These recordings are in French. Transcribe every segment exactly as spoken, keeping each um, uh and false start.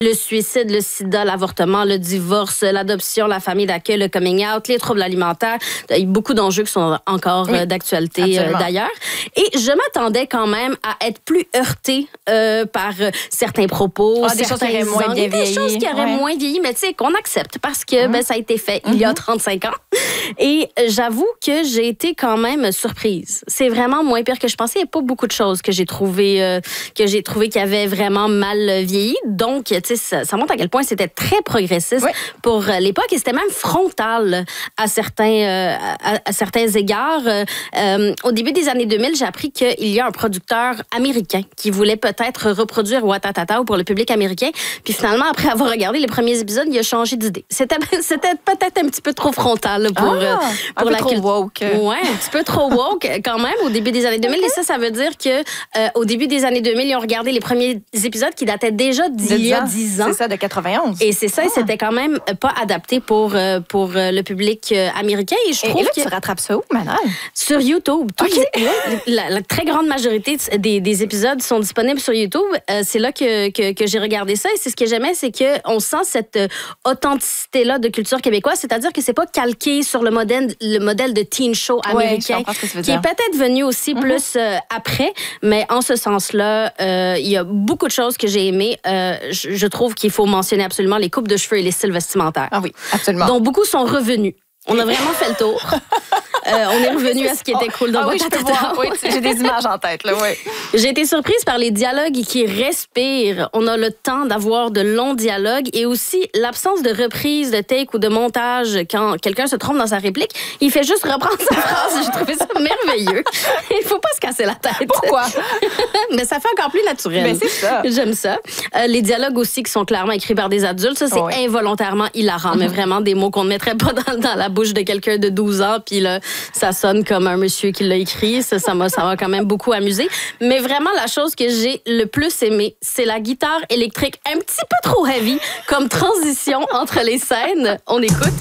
Le suicide, le sida, l'avortement, le divorce, l'adoption, la famille d'accueil, le coming out, les troubles alimentaires. Il y a beaucoup d'enjeux qui sont encore oui, d'actualité euh, d'ailleurs. Et je m'attendais quand même à être plus heurtée euh, par euh, certains propos, ah, des choses qui auraient moins vieilli. Des choses qui auraient ouais. moins vieilli, mais tu sais, qu'on accepte parce que mmh. ben, ça a été fait mmh. il y a trente-cinq ans. Et j'avoue que j'ai été quand même surprise. C'est vraiment moins pire que je pensais. Il n'y a pas beaucoup de choses que j'ai trouvé euh, que j'ai trouvé qui avaient vraiment mal vieilli. Donc, tu sais, ça, ça montre à quel point c'était très progressiste oui. pour l'époque et c'était même frontal à certains, euh, à, à certains égards. Euh, au début des années deux mille, j'ai appris qu'il y a un producteur américain qui voulait peut-être reproduire Ouattatata pour le public américain. Puis finalement, après avoir regardé les premiers épisodes, il a changé d'idée. C'était, c'était peut-être un petit peu trop frontal pour, ah, pour un la peu trop woke. Ouais, un petit peu trop woke quand même au début des années deux mille. Okay. Et ça, ça veut dire que euh, au début des années deux mille, ils ont regardé les premiers épisodes qui dataient déjà d'il y a dix ans. C'est ça, de quatre-vingt-onze. Et c'est ça, ah. et c'était quand même pas adapté pour, euh, pour euh, le public euh, américain. Et je trouve et là, que tu rattrapes ça où, Manal? Sur YouTube. Tous okay. les, la, la très grande majorité des, des épisodes sont disponibles sur YouTube. Euh, c'est là que, que, que j'ai regardé ça. Et c'est ce que j'aimais, c'est qu'on sent cette euh, authenticité-là de culture québécoise. C'est-à-dire que c'est pas calqué sur le modèle, le modèle de teen show américain, ouais, ce que qui est peut-être venu aussi mm-hmm. plus euh, après. Mais en ce sens-là, euh, il y a beaucoup de choses que j'ai aimées. Euh, je, je trouve qu'il faut mentionner absolument les coupes de cheveux et les styles vestimentaires. Ah oui, absolument. Donc, beaucoup sont revenus. On a vraiment fait le tour. Euh, on est revenu à ce qui était cool dans ah, oui, Ouattatata. Oui, j'ai des images en tête. Là, oui. J'ai été surprise par les dialogues qui respirent. On a le temps d'avoir de longs dialogues et aussi l'absence de reprise, de take ou de montage quand quelqu'un se trompe dans sa réplique. Il fait juste reprendre sa phrase. J'ai trouvé ça merveilleux. Il faut pas se casser la tête. Pourquoi? Mais ça fait encore plus naturel. Mais c'est ça. J'aime ça. Euh, les dialogues aussi qui sont clairement écrits par des adultes, ça, c'est oh, oui. involontairement hilarant. Mais vraiment des mots qu'on ne mettrait pas dans, dans la bouche de quelqu'un de douze ans, puis là, ça sonne comme un monsieur qui l'a écrit. Ça, ça m'a, ça m'a quand même beaucoup amusé. Mais vraiment, la chose que j'ai le plus aimée, c'est la guitare électrique un petit peu trop heavy comme transition entre les scènes. On écoute.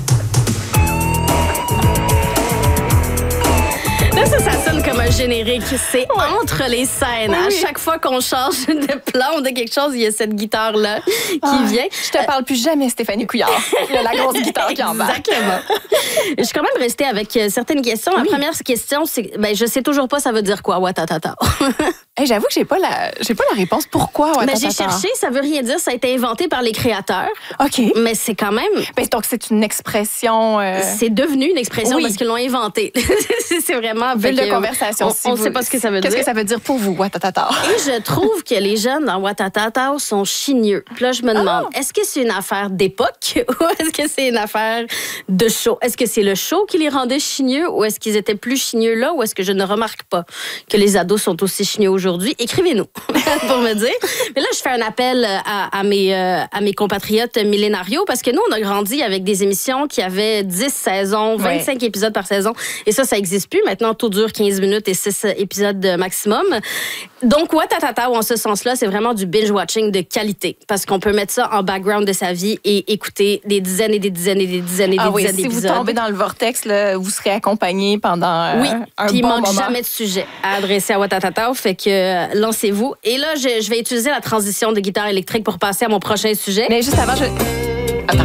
Là, ça, ça sonne comme un générique. C'est ouais. entre les scènes. Oui. À chaque fois qu'on change de plan ou de quelque chose, il y a cette guitare-là qui ah, vient. Je te parle plus jamais, Stéphanie Couillard. Il y a la grosse guitare qui embarque. Exactement. Je suis quand même restée avec certaines questions. La oui. première question, c'est ben, je sais toujours pas ça veut dire quoi, Ouattatata. Hey, j'avoue que j'ai pas la, j'ai pas la réponse. Pourquoi Ouattatata? Mais j'ai cherché, ça veut rien dire. Ça a été inventé par les créateurs. OK. Mais c'est quand même... Ben, donc, c'est une expression... Euh... C'est devenu une expression oui. parce qu'ils l'ont inventé. C'est vraiment... Bulle de conversation. On, si on ne sait pas ce que ça veut Qu'est-ce dire. Qu'est-ce que ça veut dire pour vous, Ouattatata? Et je trouve que les jeunes dans Ouattatata sont chigneux. Puis là, je me demande, oh. est-ce que c'est une affaire d'époque ou est-ce que c'est une affaire de show? Est-ce que c'est le show qui les rendait chigneux ou est-ce qu'ils étaient plus chigneux là ou est-ce que je ne remarque pas que les ados sont aussi chigneux aujourd'hui? Écrivez-nous pour me dire. Mais là, je fais un appel à, à, mes, euh, à mes compatriotes millénarios parce que nous, on a grandi avec des émissions qui avaient dix saisons, vingt-cinq ouais. épisodes par saison. Et ça, ça n'existe plus. Maintenant, tout dure quinze minutes et six épisodes maximum. Donc, Ouattatata, en ce sens-là, c'est vraiment du binge-watching de qualité parce qu'on peut mettre ça en background de sa vie et écouter des dizaines et des dizaines et des dizaines et des ah oui, dizaines si d'épisodes. Si vous tombez dans le vortex, là, vous serez accompagné pendant euh, oui, un puis bon il manque moment. jamais de sujet à adresser à Ouattatata, fait que euh, lancez-vous. Et là, je, je vais utiliser la transition de guitare électrique pour passer à mon prochain sujet. Mais juste avant, je... Attends.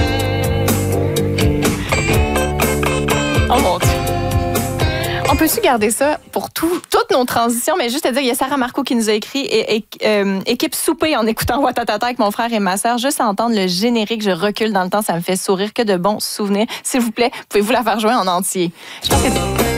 Oh mon Dieu. On peut-tu garder ça pour tout, toutes nos transitions? Mais juste à dire, il y a Sarah Marco qui nous a écrit et, et, euh, équipe souper en écoutant Ouattatata avec mon frère et ma sœur. Juste à entendre le générique, je recule dans le temps, ça me fait sourire. Que de bons souvenirs. S'il vous plaît, pouvez-vous la faire jouer en entier? Je pense que...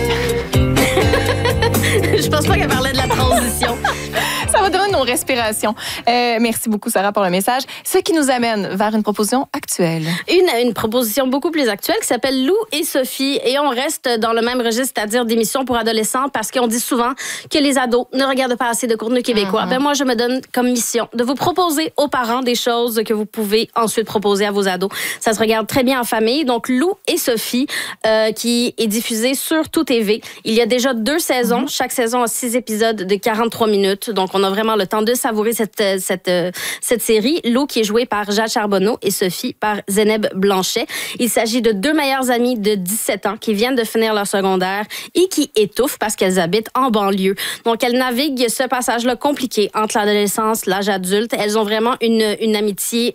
Je pense pas qu'elle parlait de la transition. Ça va donner nos respirations. Euh, merci beaucoup, Sarah, pour le message. Ce qui nous amène vers une proposition actuelle. Une, une proposition beaucoup plus actuelle qui s'appelle Lou et Sophie. Et on reste dans le même registre, c'est-à-dire d'émissions pour adolescents, parce qu'on dit souvent que les ados ne regardent pas assez de contenu québécois. Mm-hmm. Ben moi, je me donne comme mission de vous proposer aux parents des choses que vous pouvez ensuite proposer à vos ados. Ça se regarde très bien en famille. Donc, Lou et Sophie, euh, qui est diffusée sur Tout T V. Il y a déjà deux saisons. Mm-hmm. Chaque saison a six épisodes de quarante-trois minutes. Donc, on a vraiment le temps de savourer cette, cette, cette série. Lou qui est jouée par Jade Charbonneau et Sophie par Zeneb Blanchet. Il s'agit de deux meilleures amies de dix-sept ans qui viennent de finir leur secondaire et qui étouffent parce qu'elles habitent en banlieue. Donc, elles naviguent ce passage-là compliqué entre l'adolescence et l'âge adulte. Elles ont vraiment une, une amitié